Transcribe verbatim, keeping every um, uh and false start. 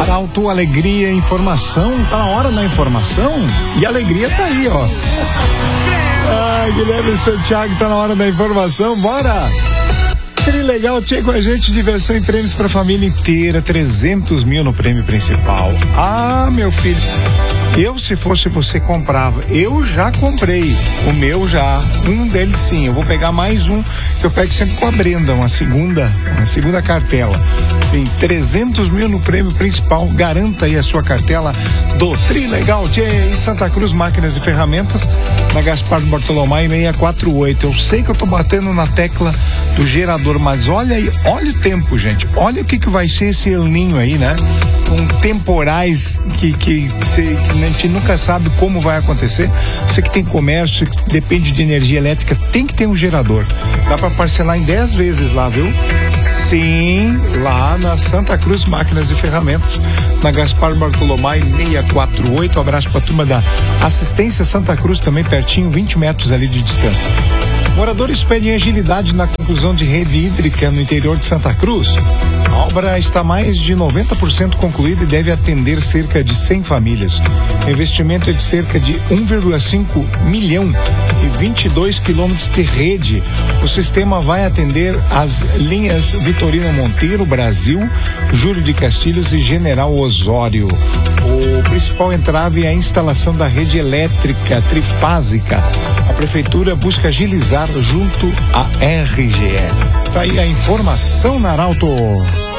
Arauto, alegria, informação. Tá na hora da informação e a alegria tá aí, ó. Ai, Guilherme Santiago, tá na hora da informação, bora! Trilegal, tinha com a gente, diversão e prêmios pra família inteira, trezentos mil no prêmio principal. Ah, meu filho, eu, se fosse você, comprava. Eu já comprei o meu já, um deles sim. Eu vou pegar mais um que eu pego sempre com a Brenda, uma segunda, uma segunda cartela. Sim, trezentos mil no prêmio principal. Garanta aí a sua cartela do Trilegal de Santa Cruz Máquinas e Ferramentas, na Gaspar do Bartolomé seiscentos e quarenta e oito. Eu sei que eu tô batendo na tecla do gerador, mas olha aí, olha o tempo, gente. Olha o que que vai ser esse El Ninho aí, né? Com temporais que, que, que, cê, que a gente nunca sabe como vai acontecer. Você que tem comércio, que depende de energia elétrica, tem que ter um gerador. Dá para parcelar em dez vezes lá, viu? Sim, lá na Santa Cruz Máquinas e Ferramentas, na Gaspar Bartolomé seiscentos e quarenta e oito. Um abraço para a turma da Assistência Santa Cruz, também pertinho, vinte metros ali de distância. Moradores pedem agilidade na conclusão de rede hídrica no interior de Santa Cruz. A obra está mais de noventa por cento concluída e deve atender cerca de cem famílias. O investimento é de cerca de um vírgula cinco milhão e vinte e dois quilômetros de rede. O sistema vai atender as linhas Vitorino Monteiro, Brasil, Júlio de Castilhos e General Osório. O principal entrave é a instalação da rede elétrica trifásica. A prefeitura busca agilizar junto à R G E. Tá aí a informação na Arauto.